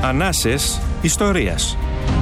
Ανάσες ιστορίας.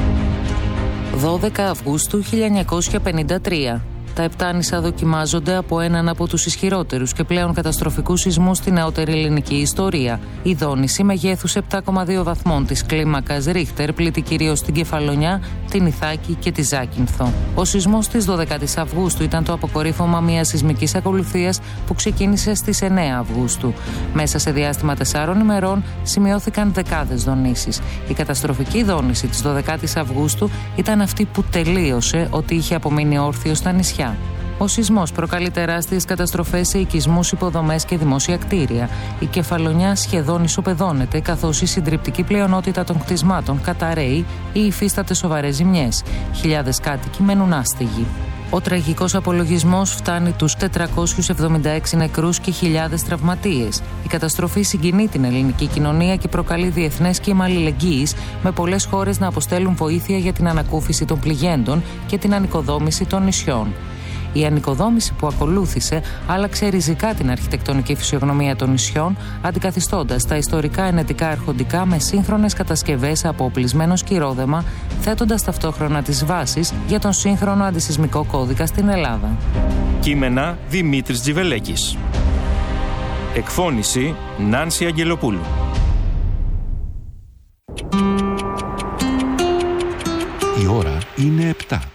12 Αυγούστου 1953. Τα Επτάνησα δοκιμάζονται από έναν από τους ισχυρότερους και πλέον καταστροφικούς σεισμούς στη νεότερη ελληνική ιστορία. Η δόνηση μεγέθους 7,2 βαθμών της κλίμακας Ρίχτερ πλήττει κυρίως την Κεφαλονιά, την Ιθάκη και τη Ζάκυνθο. Ο σεισμός της 12ης Αυγούστου ήταν το αποκορύφωμα μιας σεισμικής ακολουθίας που ξεκίνησε στις 9 Αυγούστου. Μέσα σε διάστημα 4 ημερών σημειώθηκαν δεκάδες δονήσεις. Η καταστροφική δόνηση της 12ης Αυγούστου ήταν αυτή που τελείωσε ό,τι είχε απομείνει όρθιο στα νησιά. Ο σεισμός προκαλεί τεράστιες καταστροφές σε οικισμούς, υποδομές και δημόσια κτίρια. Η Κεφαλονιά σχεδόν ισοπεδώνεται, καθώς η συντριπτική πλειονότητα των κτισμάτων καταραίει ή υφίσταται σοβαρές ζημιές. Χιλιάδες κάτοικοι μένουν άστεγοι. Ο τραγικός απολογισμός φτάνει τους 476 νεκρούς και χιλιάδες τραυματίες. Η καταστροφή συγκινεί την ελληνική κοινωνία και προκαλεί διεθνές κύμα αλληλεγγύης, με πολλές χώρες να αποστέλουν βοήθεια για την ανακούφιση των πληγέντων και την ανοικοδόμηση των νησιών. Η ανοικοδόμηση που ακολούθησε άλλαξε ριζικά την αρχιτεκτονική φυσιογνωμία των νησιών, αντικαθιστώντας τα ιστορικά ενετικά αρχοντικά με σύγχρονες κατασκευές από οπλισμένο σκυρόδεμα, θέτοντας ταυτόχρονα τις βάσεις για τον σύγχρονο αντισεισμικό κώδικα στην Ελλάδα. Κείμενα Δημήτρης Τζιβελέκης. Εκφώνηση Νάνση Αγγελοπούλου. Η ώρα είναι 7.